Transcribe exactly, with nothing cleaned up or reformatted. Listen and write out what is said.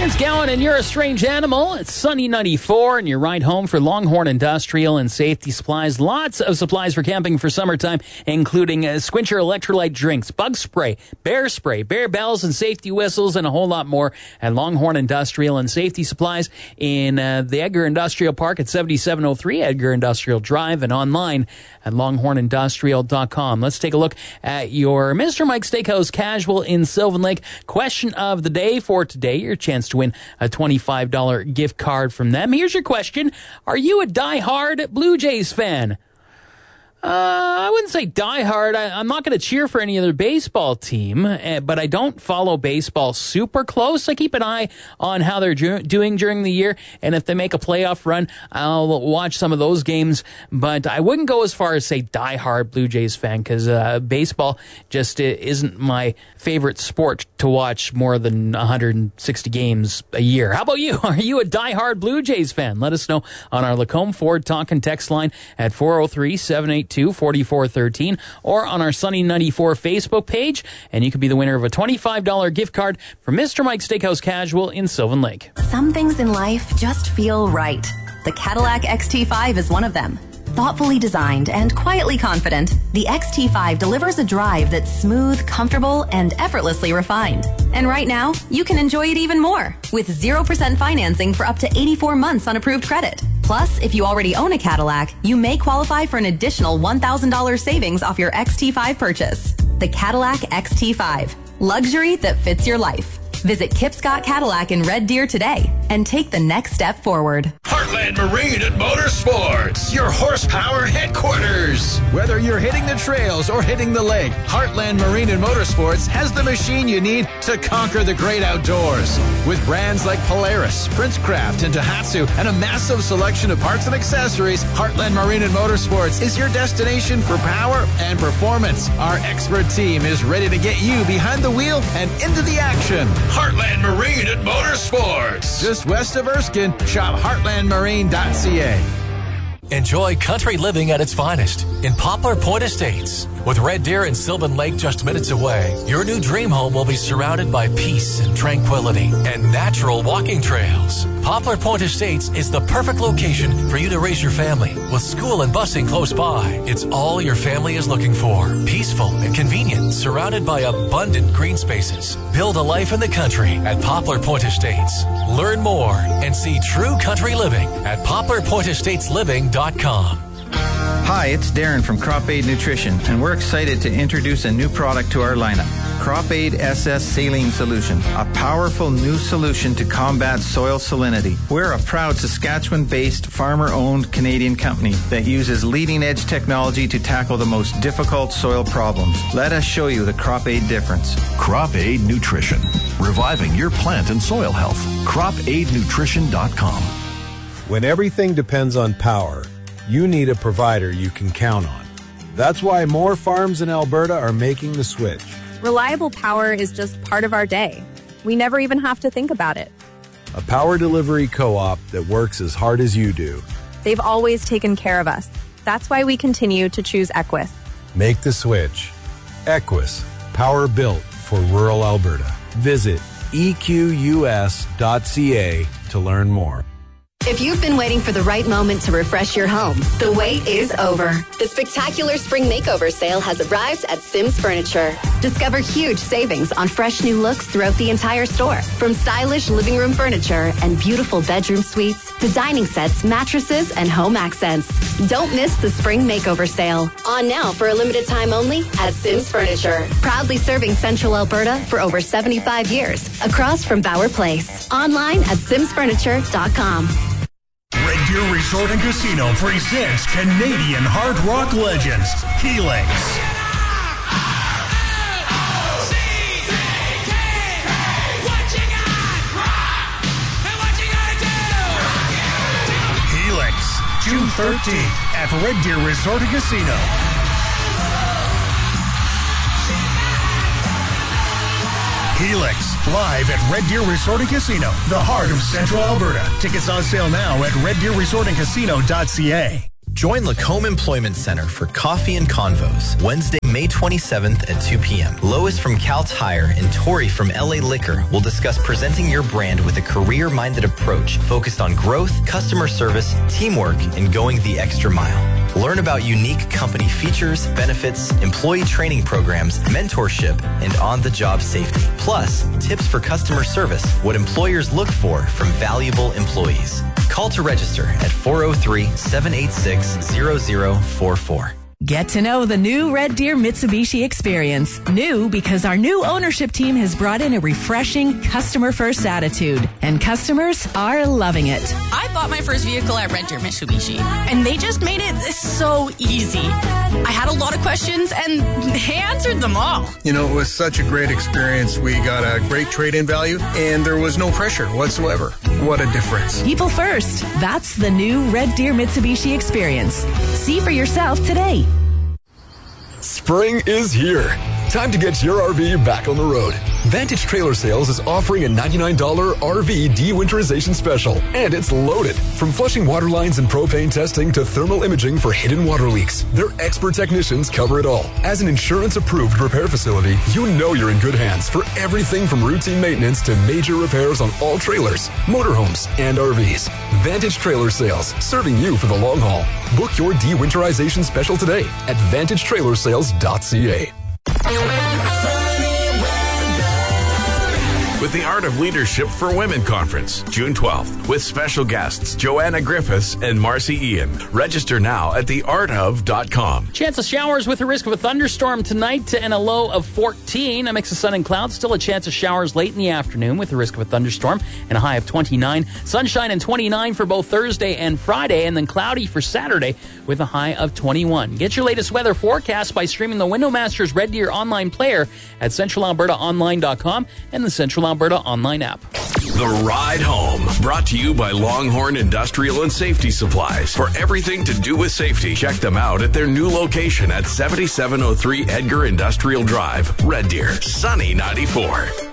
It's Gowan and You're a Strange Animal. It's Sunny ninety-four and your ride home for Longhorn Industrial and Safety Supplies. Lots of supplies for camping for summertime, including uh, Squincher electrolyte drinks, bug spray, bear spray, bear bells and safety whistles, and a whole lot more at Longhorn Industrial and Safety Supplies in uh, the Edgar Industrial Park at seventy-seven oh three Edgar Industrial Drive and online at longhorn industrial dot com. Let's take a look at your Mister Mike Steakhouse Casual in Sylvan Lake. Question of the day for today, your chance to win a twenty-five dollars gift card from them. Here's your question. Are you a die-hard Blue Jays fan? Uh, I wouldn't say diehard. I, I'm not going to cheer for any other baseball team, uh, but I don't follow baseball super close. I keep an eye on how they're ju- doing during the year, and if they make a playoff run, I'll watch some of those games. But I wouldn't go as far as say diehard Blue Jays fan, because uh, baseball just uh, isn't my favorite sport to watch more than one hundred sixty games a year. How about you? Are you a diehard Blue Jays fan? Let us know on our Lacombe Ford Talk and Text line at four oh three, seven eight two, four four one three or on our Sunny ninety-four Facebook page, and you could be the winner of a twenty-five dollars gift card from Mister Mike Steakhouse Casual in Sylvan Lake. Some things in life just feel right. The Cadillac X T five is one of them. Thoughtfully designed and quietly confident, the X T five delivers a drive that's smooth, comfortable, and effortlessly refined. And right now, you can enjoy it even more with zero percent financing for up to eighty-four months on approved credit. Plus, if you already own a Cadillac, you may qualify for an additional one thousand dollars savings off your X T five purchase. The Cadillac X T five. Luxury that fits your life. Visit Kipscott Cadillac in Red Deer today and take the next step forward. Heartland Marine and Motorsports, your horsepower headquarters. Whether you're hitting the trails or hitting the lake, Heartland Marine and Motorsports has the machine you need to conquer the great outdoors. With brands like Polaris, Princecraft, and Tohatsu, and a massive selection of parts and accessories, Heartland Marine and Motorsports is your destination for power and performance. Our expert team is ready to get you behind the wheel and into the action. Heartland Marine and Motorsports. Just west of Erskine, shop heartland marine dot c a. Enjoy country living at its finest in Poplar Point Estates. With Red Deer and Sylvan Lake just minutes away, your new dream home will be surrounded by peace and tranquility and natural walking trails. Poplar Point Estates is the perfect location for you to raise your family. With school and busing close by, it's all your family is looking for. Peaceful and convenient, surrounded by abundant green spaces. Build a life in the country at Poplar Point Estates. Learn more and see true country living at poplar point estates living dot com. Hi, it's Darren from Crop Aid Nutrition, and we're excited to introduce a new product to our lineup. Crop Aid S S Saline Solution, a powerful new solution to combat soil salinity. We're a proud Saskatchewan-based, farmer-owned Canadian company that uses leading-edge technology to tackle the most difficult soil problems. Let us show you the Crop Aid difference. Crop Aid Nutrition, reviving your plant and soil health. crop aid nutrition dot com. When everything depends on power, you need a provider you can count on. That's why more farms in Alberta are making the switch. Reliable power is just part of our day. We never even have to think about it. A power delivery co-op that works as hard as you do. They've always taken care of us. That's why we continue to choose Equus. Make the switch. Equus, power built for rural Alberta. Visit e q u s dot c a to learn more. If you've been waiting for the right moment to refresh your home, the wait is over. The spectacular spring makeover sale has arrived at Sims Furniture. Discover huge savings on fresh new looks throughout the entire store. From stylish living room furniture and beautiful bedroom suites to dining sets, mattresses, and home accents. Don't miss the spring makeover sale. On now for a limited time only at Sims Furniture. Proudly serving Central Alberta for over seventy-five years. Across from Bauer Place. Online at sims furniture dot com. Red Deer Resort and Casino presents Canadian hard rock legends, Helix. Helix, June thirteenth at Red Deer Resort and Casino. Helix, live at Red Deer Resort and Casino, the heart of Central Alberta. Tickets on sale now at red deer resort and casino dot c a. Join Lacombe Employment Center for Coffee and Convos, Wednesday May twenty-seventh at two p.m. Lois from Cal Tire and Tori from L A Liquor will discuss presenting your brand with a career-minded approach focused on growth, customer service, teamwork, and going the extra mile. Learn about unique company features, benefits, employee training programs, mentorship, and on-the-job safety. Plus, tips for customer service, what employers look for from valuable employees. Call to register at four oh three, seven eight six, zero zero four four. Get to know the new Red Deer Mitsubishi experience. New because our new ownership team has brought in a refreshing customer-first attitude, and customers are loving it. I bought my first vehicle at Red Deer Mitsubishi, and they just made it so easy. I had a lot of questions, and they answered them all. You know, it was such a great experience. We got a great trade-in value, and there was no pressure whatsoever. What a difference. People first. That's the new Red Deer Mitsubishi experience. See for yourself today. Spring is here. Time to get your R V back on the road. Vantage Trailer Sales is offering a ninety-nine dollars R V de-winterization special, and it's loaded. From flushing water lines and propane testing to thermal imaging for hidden water leaks, their expert technicians cover it all. As an insurance-approved repair facility, you know you're in good hands for everything from routine maintenance to major repairs on all trailers, motorhomes, and R Vs. Vantage Trailer Sales, serving you for the long haul. Book your de-winterization special today at vantage trailer sales dot c a. With the Art of Leadership for Women Conference, June twelfth, with special guests Joanna Griffiths and Marcy Ian. Register now at the art of dot com. Chance of showers with a risk of a thunderstorm tonight and a low of fourteen. A mix of sun and clouds. Still a chance of showers late in the afternoon with a risk of a thunderstorm and a high of twenty-nine. Sunshine and twenty-nine for both Thursday and Friday, and then cloudy for Saturday with a high of twenty-one. Get your latest weather forecast by streaming the Windowmasters Red Deer online player at central alberta online dot com and the Central Alberta online app. The Ride Home, brought to you by Longhorn Industrial and Safety Supplies. For everything to do with safety, check them out at their new location at seventy-seven oh three Edgar Industrial Drive, Red Deer, Sunny ninety-four.